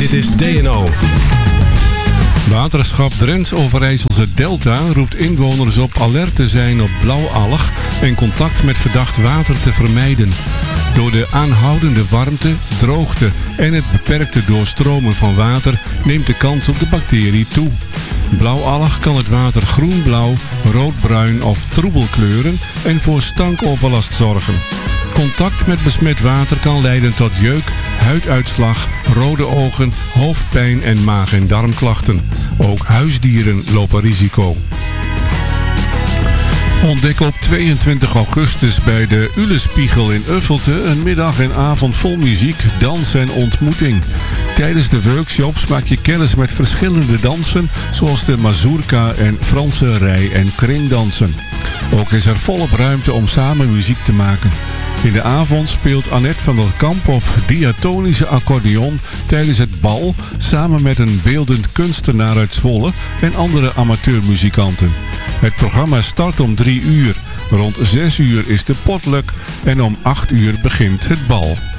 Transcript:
Dit is DNO. Waterschap Drents-Overijsselse Delta roept inwoners op alert te zijn op blauwalg en contact met verdacht water te vermijden. Door de aanhoudende warmte, droogte en het beperkte doorstromen van water neemt de kans op de bacterie toe. Blauwalg kan het water groenblauw, roodbruin of troebel kleuren en voor stankoverlast zorgen. Contact met besmet water kan leiden tot jeuk, huiduitslag, rode ogen, hoofdpijn en maag- en darmklachten. Ook huisdieren lopen risico. Ontdek op 22 augustus bij de Ulespiegel in Uffelte een middag en avond vol muziek, dans en ontmoeting. Tijdens de workshops maak je kennis met verschillende dansen, zoals de mazurka en Franse rij- en kringdansen. Ook is er volop ruimte om samen muziek te maken. In de avond speelt Annette van der Kamp op diatonische accordeon tijdens het bal samen met een beeldend kunstenaar uit Zwolle en andere amateurmuzikanten. Het programma start om 3 uur. Rond 6 uur is de potluck en om 8 uur begint het bal.